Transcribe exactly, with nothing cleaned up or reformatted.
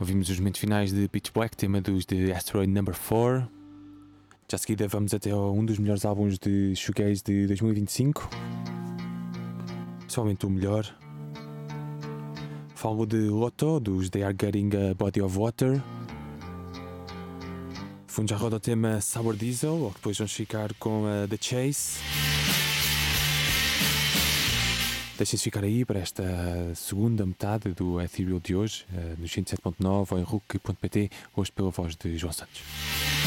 Ouvimos os momentos finais de Pitch Black, tema dos de Asteroid Number quatro. Já a seguida vamos até a um dos melhores álbuns de shoegaze de dois mil e vinte e cinco. Pessoalmente o melhor. Falo de Lotto, dos They Are Getting a Body of Water. Fundo já roda o tema Sour Diesel, ou depois vamos ficar com a The Chase. Deixem-se ficar aí para esta segunda metade do Ethereal de hoje, no cento e sete ponto nove ou em rook ponto pt, hoje pela voz de João Santos.